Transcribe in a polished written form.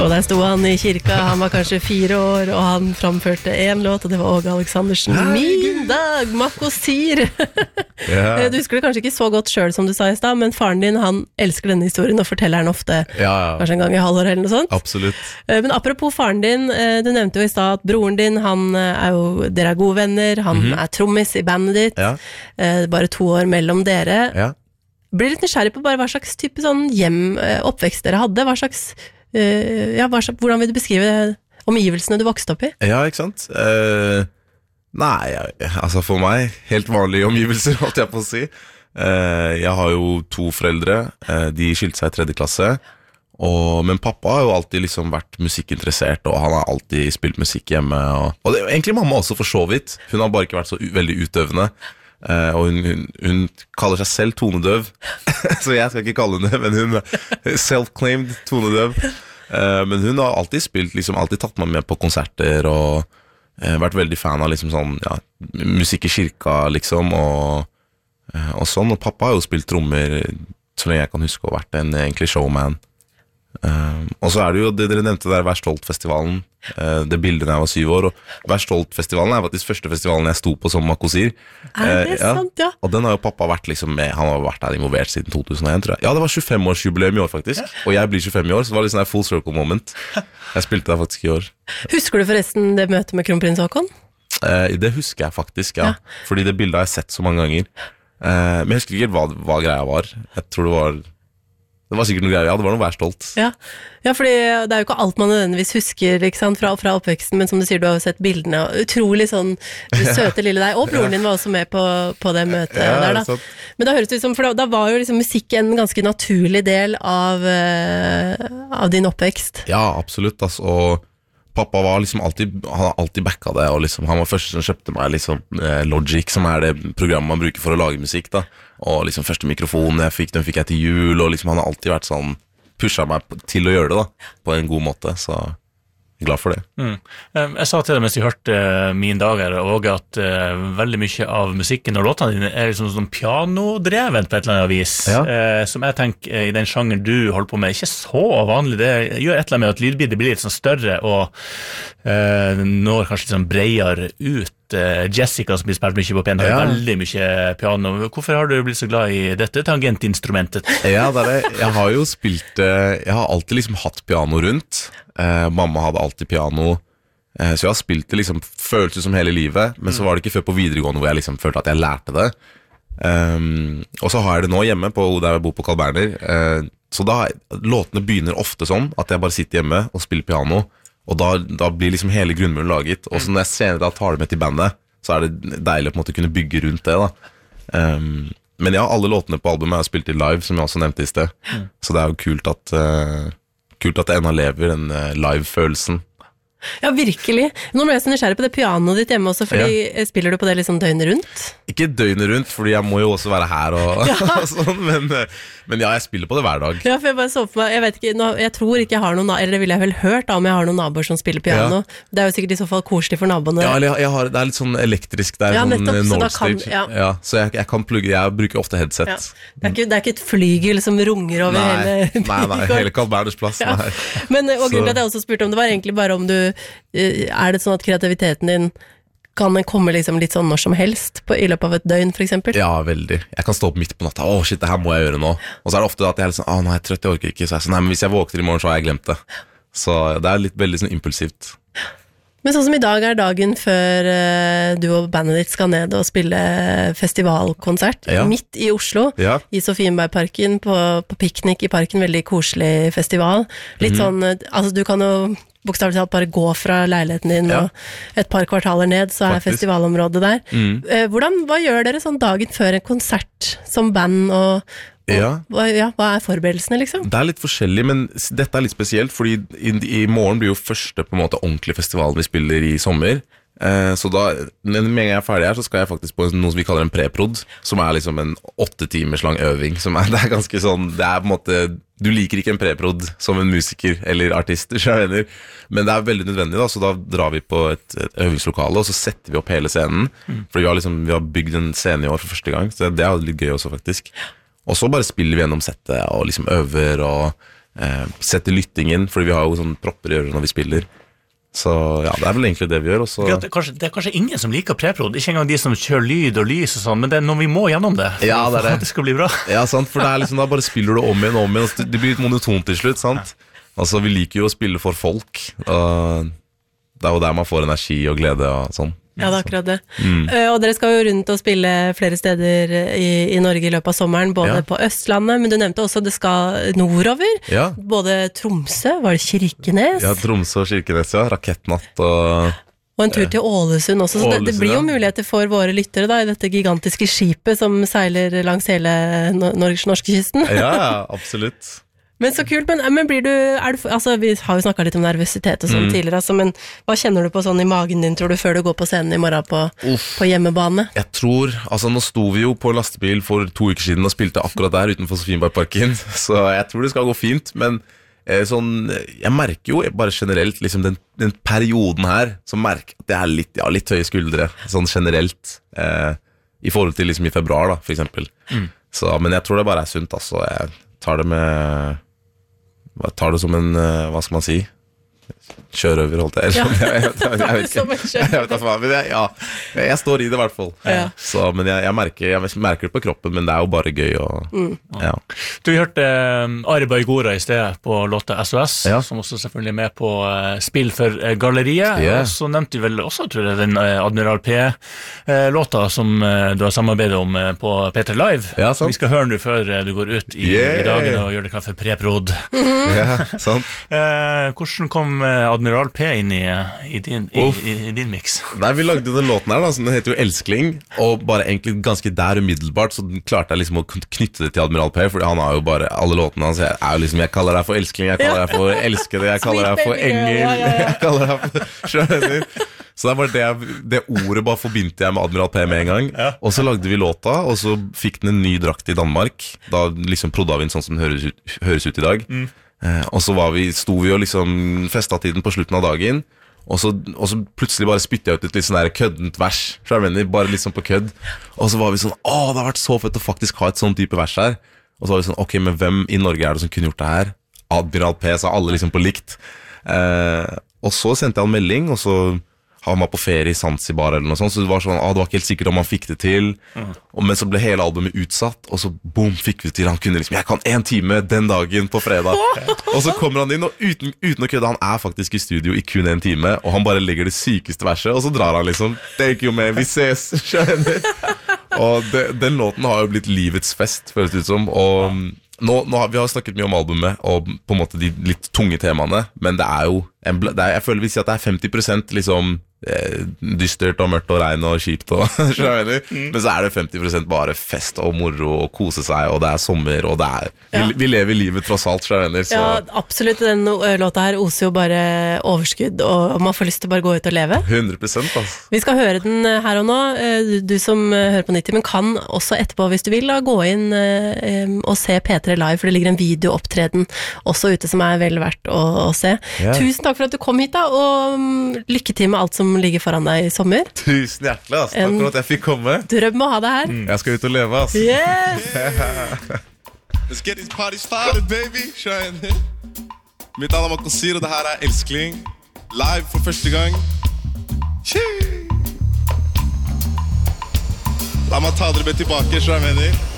Og der sto han i kirka, han var kanskje 4 år, og han framførte en låt, og det var Åge Aleksandersen. Min dag, Makosir! Du husker det kanskje ikke så godt selv som du sa i sted, men faren din, han elsker denne historien og forteller den ofte, kanskje en gang i halvår eller noe sånt. Absolutt. Men apropos faren din, du nevnte jo i sted at broren din, han dere gode venner, han trommis i bandet ditt, bare 2 år mellom dere. Blir litt nysgjerrig på bare hva slags type sånn oppvekst dere hadde, hvordan vil du beskrive omgivelsene du vokste opp i? Ja, ikke sant? Nei, altså for meg, helt vanlige omgivelser, holdt jeg på å si. Jeg har jo 2 foreldre, de skilte seg i 3. klasse, men pappa har jo alltid liksom vært musikkinteressert, og han har alltid spilt musikk hjemme, og det er jo egentlig mamma også for så vidt. Hun har bare ikke vært så veldig utøvende. Og hun kaller seg selv tonedøv. Så jeg skal ikke kalle henne det, men hun er self-claimed tonedøv. Men hun har alltid spilt, liksom alltid tatt meg med på konserter, og vært veldig fan av liksom sånn, musikk i kirka liksom, og sånn. Og pappa har jo spilt trommer så lenge jeg kan huske, og vært en egentlig showman. Og så er det jo det dere nevnte der, Vær Stolt-festivalen, det bildet da jeg var 7 år, og Vær Stolt-festivalen er faktisk første festivalen jeg sto på som Makosir. Det sant, Og den har jo pappa vært liksom med, han har vært der involvert siden 2001, tror jeg. Ja, det var 25-årsjubileum i år faktisk, og jeg blir 25 i år, så det var liksom en full circle moment. Jeg spilte der faktisk i år. Husker du forresten det møtet med kronprins Haakon? Det husker jeg faktisk, fordi det bildet har jeg sett så mange ganger. Men jeg husker ikke hva greia var. Jeg tror det var sikkert noe greier, det var noe Vær Stolt. Ja, fordi det er jo ikke alt man nødvendigvis husker, ikke sant, fra oppveksten, men som du sier, du har jo sett bildene, utrolig sånn søte lille deg, og broren din var også med på det møtet der da. Men da høres det ut som, for da var jo liksom musikk en ganske naturlig del av din oppvekst. Ja, absolutt, altså, og pappa var liksom han har alltid backa det, og liksom, han var først som kjøpte meg liksom Logic, som er det programmet man bruker for å lage musikk da, og liksom første mikrofonen den fikk jeg til jul, og liksom han har alltid vært sånn, pushet meg til å gjøre det da, på en god måte, så jeg er glad for det. Jeg sa til deg mens jeg hørte Min dag her, og at veldig mye av musikken og låtene dine er liksom sånn pianodrevet på et eller annet vis, som jeg tenker i den sjangeren du holder på med, ikke så vanlig. Det gjør et eller annet med at lydbildet blir litt sånn større, og når kanskje litt sånn bredere ut. Jessica som blir spilt mye på piano, har veldig mye piano. Hvorfor har du blitt så glad i dette tangentinstrumentet? Ja, jeg har jo spilt, jeg har alltid liksom hatt piano rundt. Mamma hadde alltid piano, så jeg har spilt det liksom, føltes som hele livet, men så var det ikke før på videregående hvor jeg liksom følte at jeg lærte det. Og så har jeg det nå hjemme der jeg bor på Carl Berner, så låtene begynner ofte sånn at jeg bare sitter hjemme og spiller piano, og da blir liksom hele grunnmuren laget, og så når jeg senere tar det med til bandet, så er det deilig å på en måte kunne bygge rundt det da. Men ja, alle låtene på albumet har jeg spilt i live, som jeg også nevnte i sted, så det er jo kult at jeg ennå lever den live-følelsen. Ja, virkelig. Nå ble jeg så nysgjerrig på det pianoet ditt hjemme også, fordi spiller du på det liksom døgnet rundt? Ikke døgnet rundt, fordi jeg må jo også være her og sånn, men ja, jeg spiller på det hver dag. Ja, for jeg bare så for meg, jeg vet ikke, jeg tror ikke jeg har noen, eller det ville jeg vel hørt da, om jeg har noen naboer som spiller piano. Det er jo sikkert i så fall koselig for naboene. Ja, eller det er litt sånn elektrisk, det er sånn Nordstage. Så jeg kan plugge, jeg bruker ofte headset. Det er ikke et flygel som runger over hele... Nei, hele Carl Berners plass. Men og grunnen til at jeg også spurte om det var egentlig bare om du, er det sånn at kreativiteten din kan den komme liksom litt sånn når som helst i løpet av et døgn for eksempel? Ja, veldig. Jeg kan stå opp midt på natta, shit, det her må jeg gjøre nå. Og så er det ofte at jeg er litt sånn, nå er jeg trøtt, jeg orker ikke. Så jeg er sånn, nei, men hvis jeg våkner i morgen, så har jeg glemt det. Så det er veldig sånn impulsivt. Men sånn som i dag er dagen før du og bandet ditt skal ned og spille festivalkonsert midt i Oslo, i Sofienbergparken, på piknik i parken, veldig koselig festival. Litt sånn, altså du kan jo bokstavelig talt bare gå fra leiligheten din og et par kvartaler ned, så er festivalområdet der. Hva gjør dere sånn dagen før en konsert som band, hva er forberedelsene liksom? Det er litt forskjellig, men dette er litt spesielt, fordi i morgen blir jo første på en måte ordentlig festival vi spiller i sommer, så da, med en gang jeg er ferdig her, så skal jeg faktisk på noe som vi kaller en preprod, som er liksom en 8 timers lang øving, det er ganske sånn, det er på en måte, du liker ikke en preprod som en musiker eller artist, men det er veldig nødvendig da, så da drar vi på et øvingslokale, og så setter vi opp hele scenen, fordi vi har bygd en scene i år for første gang, så det er litt gøy også faktisk. Og så bare spiller vi gjennom settet og liksom øver, og sette lyttingen, fordi vi har jo sånn propper i øret når vi spiller. Så ja, det vel egentlig det vi gjør også. Det er kanskje ingen som liker preprod, ikke engang de som kjører lyd og lys og sånn, men det når vi må gjennom det for at det skal bli bra. Ja, sant, for det liksom, da bare spiller du om igjen, det blir litt monotont til slutt, sant? Altså, vi liker jo å spille for folk, og det jo der man får energi og glede og sånn. Ja, det akkurat det. Og dere skal jo rundt og spille flere steder i Norge i løpet av sommeren, både på Østlandet, men du nevnte også det skal nordover. Ja. Både Tromsø, var det Kirkenes? Ja, Tromsø og Kirkenes, ja. Rakettnatt og en tur til Ålesund også, så det blir jo muligheter for våre lyttere da, i dette gigantiske skipet som seiler langs hele norskekysten. Ja, absolutt. Men så kult, men blir du, altså vi har jo snakket litt om nervøsitet og sånn tidligere, altså, men hva kjenner du på sånn i magen din, tror du, før du går på scenen i morgen på hjemmebane? Jeg tror, altså nå sto vi jo på lastebil for 2 uker siden og spilte akkurat der utenfor Sofienbergparken, så jeg tror det skal gå fint, men sånn, jeg merker jo bare generelt liksom den perioden her, så merker jeg at det litt høye skuldre, sånn generelt, i forhold til liksom i februar da, for eksempel. Så, men jeg tror det bare sunt, altså, jeg tar det som en, hva skal man si, kjørøver, holdt jeg. Jeg vet ikke, men jeg står i det i hvert fall. Ja. Så, men jeg merker det på kroppen, men det jo bare gøy. Ja. Du hørte Ari Baigora i sted på låta SOS, som også selvfølgelig med på Spill for Galleriet, og så nevnte du vel også, tror jeg, den Admiral P-låta som du har samarbeidet om på P3 Live. Ja, vi skal høre den før du går ut i dagen og gjør det klar for preprod. Ja, sant. Hvordan kom Admiral P inn i din mix? Nei, vi lagde den låten her da, så den heter jo Elskling, og bare egentlig ganske der umiddelbart så klarte jeg liksom å knytte det til Admiral P, fordi han har jo bare, alle låtene hans jo liksom, jeg kaller deg for elskling, jeg kaller deg for elskede, jeg kaller deg for engel, jeg kaller deg for skjønner. Så det var det ordet bare forbindte jeg med Admiral P med en gang. Og så lagde vi låta, og så fikk den en ny drakt i Danmark. Da liksom prodda vi den sånn som den høres ut i dag. Og så sto vi og liksom festet tiden på slutten av dagen, og så plutselig bare spyttet jeg ut et litt sånn der køddent vers, så jeg mener, bare liksom på kødd. Og så var vi sånn, det har vært så fett å faktisk ha et sånn type vers her. Og så var vi sånn, ok, men hvem i Norge det som kunne gjort det her? Admiral P, sa alle liksom på likt. Og så sendte jeg en melding, og så han var på ferie i Zanzibar eller noe sånt, så det var sånn, det var ikke helt sikkert om han fikk det til, men så ble hele albumet utsatt, og så boom, fikk vi det til, han kunne liksom, jeg kan 1 time den dagen på fredag, og så kommer han inn, og uten å kødde, han faktisk i studio i kun 1 time, og han bare legger det sykeste verset, og så drar han liksom, thank you man, vi ses, skjønner. Og den låten har jo blitt livets fest, føles det ut som, og vi har snakket mye om albumet, og på en måte de litt tunge temaene, men det jo, jeg føler vi sier at det 50% liksom, dystert og mørkt og regn og kjipt og, men så det 50% bare fest og moro og kose seg, og det sommer, og vi lever livet tross alt, så. Ja, absolutt, den låta her oser jo bare overskudd, og man får lyst til å bare gå ut og leve. 100%, altså. Vi skal høre den her og nå, du som hører på 90, men kan også etterpå, hvis du vil, da, gå inn og se P3 Live, for det ligger en videoopptreden også ute som vel verdt å se. Tusen takk for at du kom hit da, og lykke til med alt som ligger foran deg i sommer. Tusen hjertelig, altså. Takk for at jeg fikk komme. Drøm å ha deg her. Jeg skal ut og leve, altså. Yes! Let's get this party started, baby. Mitt navn Makosir, og det her Elskling. Live for første gang. La meg ta dere med tilbake, så jeg mener.